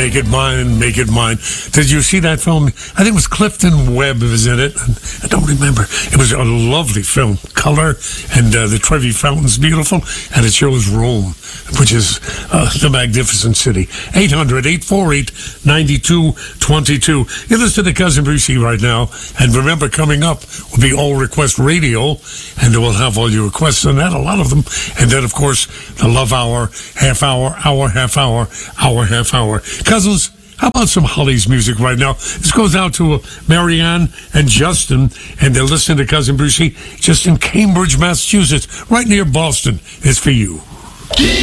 Make It Mine, Make It Mine. Did you see that film? I think it was Clifton Webb was in it. I don't remember. It was a lovely film. Color, and the Trevi Fountain's beautiful, and it shows Rome, which is the magnificent city. 800-848-9222. You listen to Cousin Brucey right now, and remember, coming up will be All Request Radio, and we'll have all your requests on that, a lot of them, and then, of course, the Love Hour, half hour, hour, half hour, hour, half hour. Cousins, how about some Holly's music right now? This goes out to Marianne and Justin, and they're listening to Cousin Brucey just in Cambridge, Massachusetts, right near Boston. It's for you.